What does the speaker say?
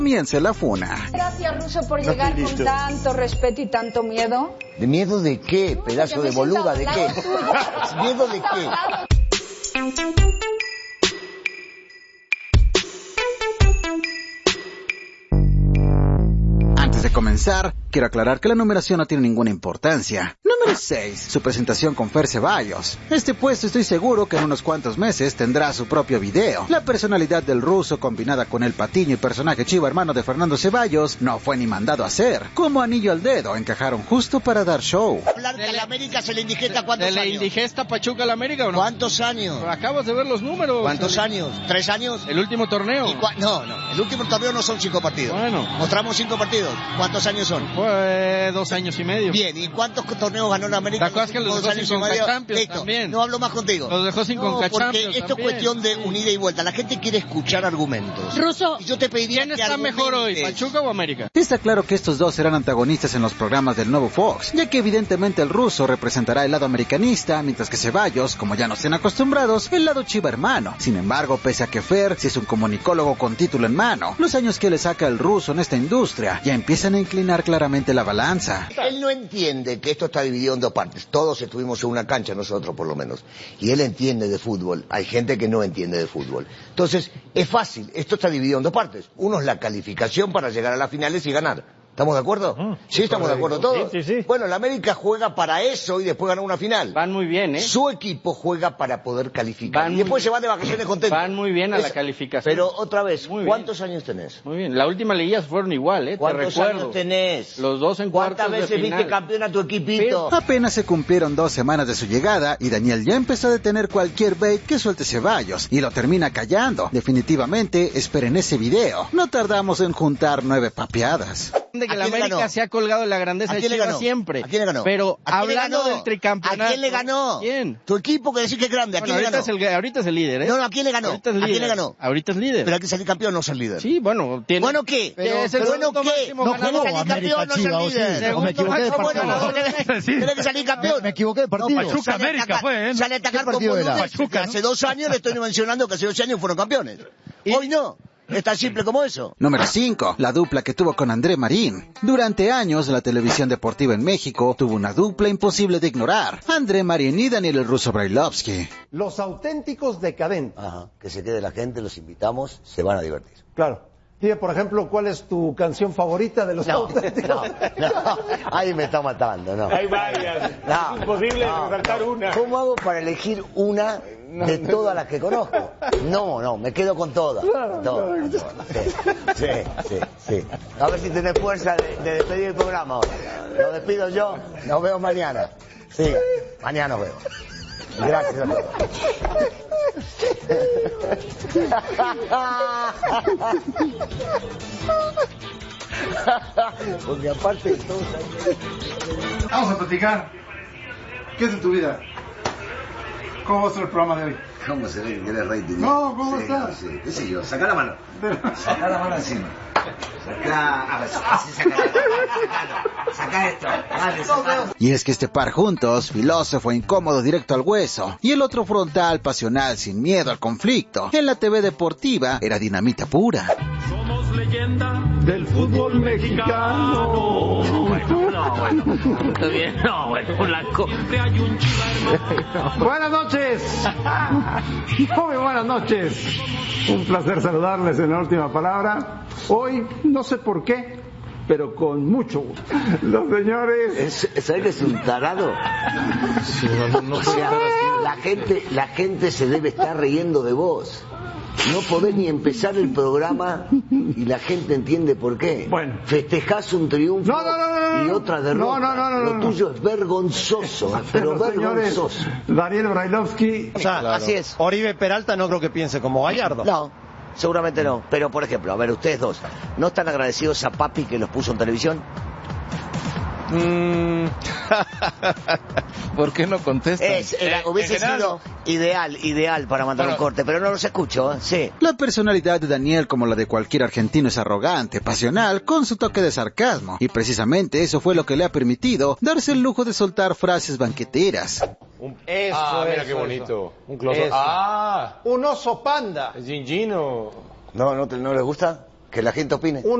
Comienza la funa. Gracias, Russo, por llegar con tanto respeto y tanto miedo. ¿De miedo de qué, pedazo de boluda? ¿De qué? ¿Miedo de qué? Antes de comenzar, quiero aclarar que la numeración no tiene ninguna importancia. Número 6, su presentación con Fer Ceballos. Este puesto estoy seguro que en unos cuantos meses tendrá su propio video. La personalidad del ruso combinada con el patiño y personaje chivo hermano de Fernando Ceballos no fue ni mandado a hacer. Como anillo al dedo, encajaron justo para dar show. Hablar que a la América se le indigesta ¿cuántos años? ¿Se le indigesta Pachuca a la América o no? ¿Cuántos años? Acabas de ver los números. ¿Cuántos años? ¿3 años? ¿El último torneo? No, el último torneo no son 5 partidos. Bueno. Mostramos 5 partidos. ¿Cuántos años son? Fue 2 años y medio. Bien, ¿y cuántos torneos ganó la América? ¿Te acuerdas que los dejó sin Conca Champions también? No hablo más contigo. Los dejó sin Conca Champions porque esto es cuestión de un ida y vuelta. La gente quiere escuchar argumentos. Russo, y yo te pediría ¿quién que está mejor hoy, Pachuca o América? Está claro que estos dos serán antagonistas en los programas del nuevo Fox, ya que evidentemente el ruso representará el lado americanista, mientras que Ceballos, como ya nos estén acostumbrados, el lado chiva hermano. Sin embargo, pese a que Fer sí es un comunicólogo con título en mano, los años que le saca el ruso en esta industria ya empiezan a inclinar claramente la balanza. Él no entiende que esto está dividido en 2 partes. Todos estuvimos en una cancha, nosotros por lo menos. Y él entiende de fútbol. Hay gente que no entiende de fútbol. Entonces, es fácil. Esto está dividido en 2 partes. Uno es la calificación para llegar a las finales y ganar. ¿Estamos de acuerdo? Sí, estamos de acuerdo todos. Sí. Bueno, la América juega para eso y después gana una final. Van muy bien, ¿eh? Su equipo juega para poder calificar. Y después se van de vacaciones contentos. Van muy bien a la calificación. Pero otra vez, Muy ¿cuántos bien. años tenés? Muy bien. La última liguilla fueron igual, ¿eh? Te ¿Cuántos recuerdo. años tenés? Los dos en cuartos de ¿Cuántas veces final. viste campeón a tu equipito? Apenas se cumplieron 2 semanas de su llegada y Daniel ya empezó a detener cualquier bait que suelte Ceballos y lo termina callando. Definitivamente, esperen ese video. No tardamos en juntar 9 papeadas. De que ¿A la quién le América ganó? se ha colgado en la grandeza ¿A de quién le Chivas ganó? siempre. ¿A quién le ganó? Pero ¿A quién le hablando ganó? del tricampeonato. ¿A quién le ganó? ¿Quién? Tu equipo que decís que es grande, ¿a Bueno, quién le ahorita, ganó? ahorita es el líder, ¿eh? No, ¿a quién le ganó? Ahorita es ¿A quién líder. le ganó? Ahorita es líder. Pero hay que salir campeón, no ser líder. Sí, bueno, tiene... ¿Bueno qué? Es el ¿Bueno segundo qué? máximo No ganador. puede salir campeón, no ser líder. Segundo me equivoqué de máximo partido. ganador. Tenés que salir campeón. Me equivoqué de partido. No, Pachuca sale a América atacar- fue, ¿eh? Sale a atacar ¿Qué con partido era? boludeces. Pachuca, ¿no? Hace 2 años le estoy mencionando que hace 2 años fueron campeones. Hoy no. Es tan simple como eso. Número 5, la dupla que tuvo con André Marín. Durante años, la televisión deportiva en México tuvo una dupla imposible de ignorar. André Marín y Daniel el Ruso Brailovsky. Los auténticos decadentes. Ajá. Que se quede la gente, los invitamos, se van a divertir. Claro. Dime, por ejemplo, ¿cuál es tu canción favorita de los auténticos? No, ahí me está matando, no. Hay varias. No, Es imposible resaltar una. ¿Cómo hago para elegir una de todas las que conozco? No, me quedo con todas. Todas. Sí. A ver si tenés fuerza de despedir el programa ahora. Lo despido yo, nos vemos mañana. Sí, mañana nos vemos. Gracias a todos. Porque aparte de todo... Vamos a platicar. ¿Qué es de tu vida? ¿Cómo va a ser el programa de hoy? ¿Cómo se ve que querés rating? No, ¿cómo estás? Sí, qué sé yo, sacá la mano. Sacá la mano encima. Sacá, a ver, así sacá esto. Dale, sacá. Y es que este par juntos, filósofo, incómodo, directo al hueso, y el otro frontal, pasional, sin miedo al conflicto, en la TV deportiva era dinamita pura. Somos leyenda del fútbol mexicano. Está bien, no, bueno, Blanco. Siempre hay un Chiva hermano. Buenas noches. Muy buenas noches. Un placer saludarles en la última palabra. Hoy, no sé por qué, pero con mucho gusto. Los señores... ¿Sabes que es un tarado? O sea, la gente se debe estar riendo de vos. No podés ni empezar el programa y la gente entiende por qué. Bueno. Festejás un triunfo No. y otra derrota. No. Lo tuyo es vergonzoso, pero Los señores vergonzoso. Daniel Brailovsky. O sea, Así es. Oribe Peralta no creo que piense como Gallardo. No, seguramente no. Pero, por ejemplo, a ver, ustedes dos, ¿no están agradecidos a Papi que los puso en televisión? ¿Por qué no contestan? Hubiese sido ideal para mandar un corte, pero no los escucho, sí. La personalidad de Daniel, como la de cualquier argentino, es arrogante, pasional, con su toque de sarcasmo, y precisamente eso fue lo que le ha permitido darse el lujo de soltar frases banqueteras. Mira qué bonito. Un close-up. Un oso panda. Gingino. ¿No les gusta? Que la gente opine.